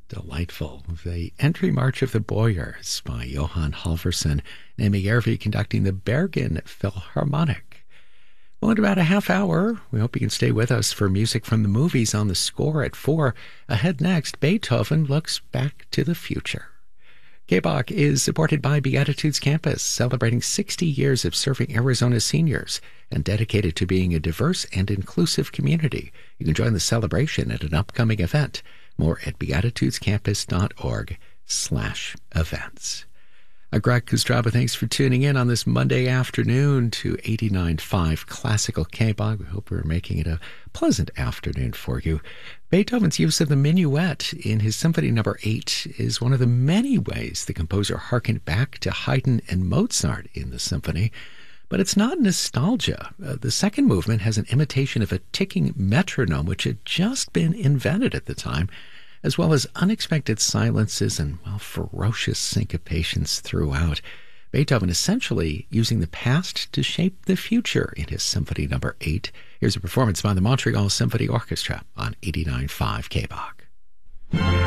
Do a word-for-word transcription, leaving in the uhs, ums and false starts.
Delightful. The Entry March of the Boyars by Johann Halvorsen, and Amy Järvi conducting the Bergen Philharmonic. Well, in about a half hour, we hope you can stay with us for music from the movies on the score at four. Ahead next, Beethoven looks back to the future. K B O C is supported by Beatitudes Campus, celebrating sixty years of serving Arizona seniors and dedicated to being a diverse and inclusive community. You can join the celebration at an upcoming event. More at beatitudescampus.org slash events. I'm Greg Kostraba. Thanks for tuning in on this Monday afternoon to eighty-nine point five Classical K B O C. We hope we're making it a pleasant afternoon for you. Beethoven's use of the minuet in his Symphony Number eight is one of the many ways the composer harkened back to Haydn and Mozart in the symphony. But it's not nostalgia. Uh, the second movement has an imitation of a ticking metronome, which had just been invented at the time, as well as unexpected silences and, well, ferocious syncopations throughout. Beethoven essentially using the past to shape the future in his Symphony Number eight. Here's a performance by the Montreal Symphony Orchestra on eighty-nine point five K B O C.